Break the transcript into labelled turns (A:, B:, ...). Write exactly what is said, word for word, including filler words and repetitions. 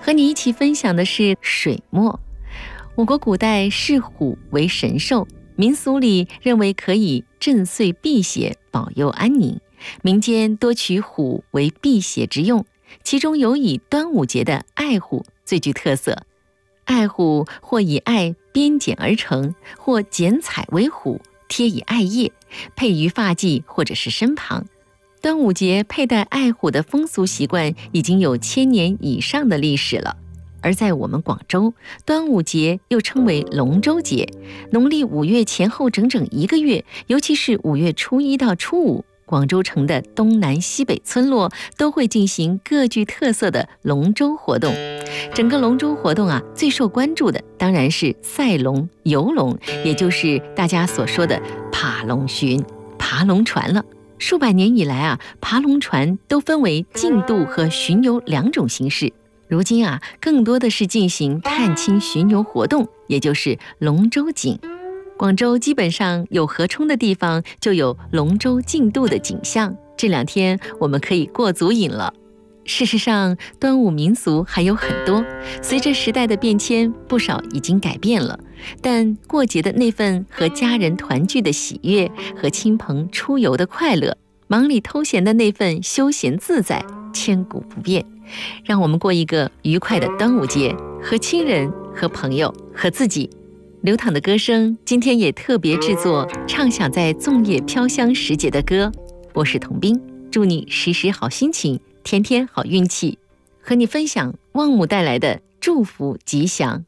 A: 和你一起分享的是水墨。我国古代视虎为神兽，民俗里认为可以震碎辟邪，保佑安宁，民间多取虎为辟邪之用，其中有以端午节的爱虎最具特色。爱虎或以艾编剪而成，或剪彩为虎，贴以艾叶，配于发髻或者是身旁。端午节佩戴爱虎的风俗习惯已经有千年以上的历史了。而在我们广州，端午节又称为龙舟节，农历五月前后整整一个月，尤其是五月初一到初五，广州城的东南西北村落都会进行各具特色的龙舟活动。整个龙舟活动啊，最受关注的当然是赛龙、游龙，也就是大家所说的爬龙巡、爬龙船了。数百年以来啊，爬龙船都分为竞渡和巡游两种形式。如今啊，更多的是进行探亲巡游活动，也就是龙舟景。广州基本上有河冲的地方就有龙舟竞渡的景象，这两天我们可以过足瘾了。事实上，端午民俗还有很多，随着时代的变迁，不少已经改变了。但过节的那份和家人团聚的喜悦，和亲朋出游的快乐，忙里偷闲的那份休闲自在，千古不变。让我们过一个愉快的端午节，和亲人、和朋友、和自己。流淌的歌声今天也特别制作畅想在粽叶飘香时节的歌。我是童斌，祝你时时好心情，天天好运气，和你分享旺母带来的祝福吉祥。